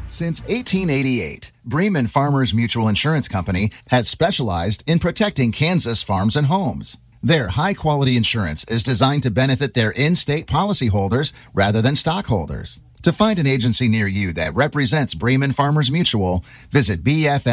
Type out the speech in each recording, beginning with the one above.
Since 1888, Bremen Farmers Mutual Insurance Company has specialized in protecting Kansas farms and homes. Their high-quality insurance is designed to benefit their in-state policyholders rather than stockholders. To find an agency near you that represents Bremen Farmers Mutual, visit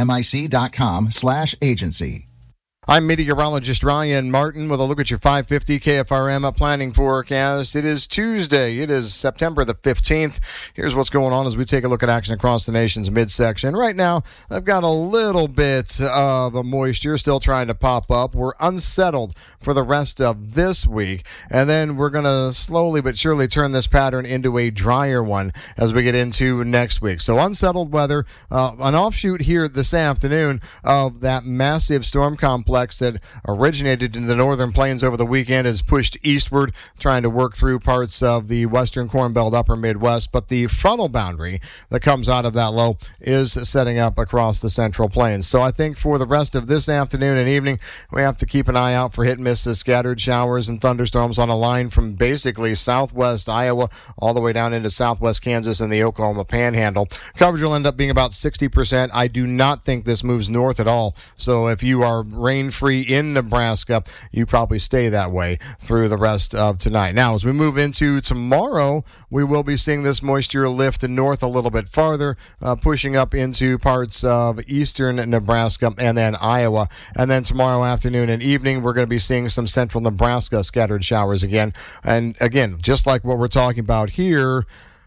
bfmic.com/agency. I'm meteorologist Ryan Martin with a look at your 550 KFRM planning forecast. It is Tuesday. It is September the 15th. Here's what's going on as we take a look at action across the nation's midsection. Right now, I've got a little bit of a moisture still trying to pop up. We're unsettled for the rest of this week, and then we're going to slowly but surely turn this pattern into a drier one as we get into next week. So unsettled weather, an offshoot here this afternoon of that massive storm complex that originated in the northern plains over the weekend is pushed eastward, trying to work through parts of the western Corn Belt, upper Midwest. But the frontal boundary that comes out of that low is setting up across the central plains. So I think for the rest of this afternoon and evening, we have to keep an eye out for hit and misses, scattered showers and thunderstorms on a line from basically southwest Iowa all the way down into southwest Kansas and the Oklahoma Panhandle. Coverage will end up being about 60%. I do not think this moves north at all. So if you are rain-free in Nebraska, you probably stay that way through the rest of tonight. Now, as we move into tomorrow, we will be seeing this moisture lift north a little bit farther, pushing up into parts of eastern Nebraska and then Iowa. And then tomorrow afternoon and evening, we're going to be seeing some central Nebraska scattered showers again. And again, just like what we're talking about here,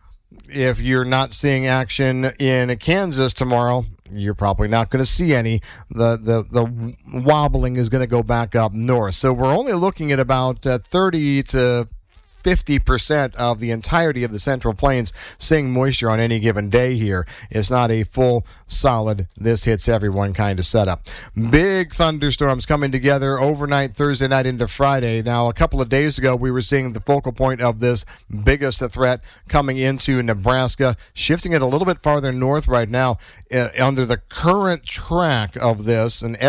if you're not seeing action in Kansas tomorrow, you're probably not going to see any. The wobbling is going to go back up north. So we're only looking at about 30 to 50% of the entirety of the Central Plains seeing moisture on any given day here. It's not a full, solid, this hits everyone kind of setup. Big thunderstorms coming together overnight, Thursday night into Friday. Now, a couple of days ago, we were seeing the focal point of this biggest threat coming into Nebraska, shifting it a little bit farther north right now under the current track of this. And